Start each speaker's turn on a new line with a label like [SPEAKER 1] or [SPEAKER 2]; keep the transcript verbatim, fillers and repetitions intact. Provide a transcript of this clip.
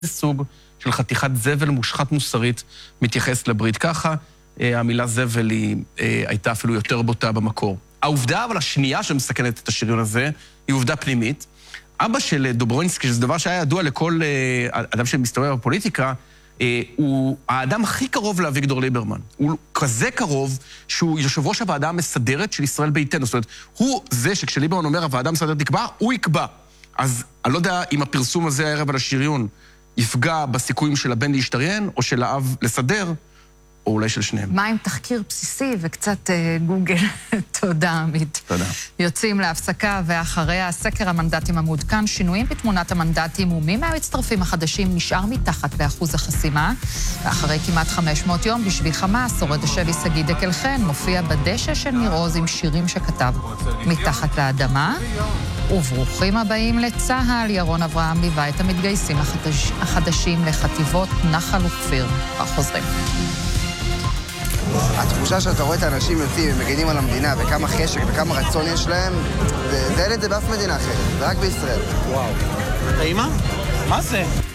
[SPEAKER 1] זה סוג של חתיכת זבל מושחת מוסרית מתייחס לברית. ככה, המילה זבל היא הייתה אפילו יותר בוטה במקור. העובדה אבל השנייה שמסכנת את השריון הזה, היא עובדה פנימית. אבא של דוברוינסקי, שזה דבר שהיה ידוע לכל אדם שמסתובב בפוליטיקה, הוא האדם הכי קרוב לאביגדור ליברמן. הוא כזה קרוב שהוא יושב ראש הוועדה המסדרת של ישראל ביתנו. זאת אומרת, הוא זה שכשליברמן אומר הוועדה המסדרת תקבע, הוא יקבע. אז אני לא יודע אם הפרסום הזה הערב על השריון יפגע בסיכויים של הבן להשתריין, או של האב לסדר, או אולי של שניהם.
[SPEAKER 2] מה עם תחקיר בסיסי וקצת גוגל? תודה, עמית.
[SPEAKER 1] תודה.
[SPEAKER 2] יוצאים להפסקה, ואחרי הסקר המנדטים המעודכן, שינויים בתמונת המנדטים, ומי מהמצטרפים החדשים נשאר מתחת לאחוז החסימה. ואחרי כמעט חמש מאות יום, בשביל חמאס, שורד השבי שגיא דקל חן מופיע בדשא של ניר עוז עם שירים שכתב מתחת לאדמה. וברוכים הבאים לצהל, ירון אברהם ליווה את המתגייסים החדש, החדשים לחטיבות נחל וכפיר. חוזרים.
[SPEAKER 3] התחושה שאתה רואה את האנשים יוצאים ומגנים על המדינה וכמה חשק וכמה רצון יש להם, זה אין את זה באף מדינה אחרת, זה רק בישראל.
[SPEAKER 4] וואו. טעימה? מה זה?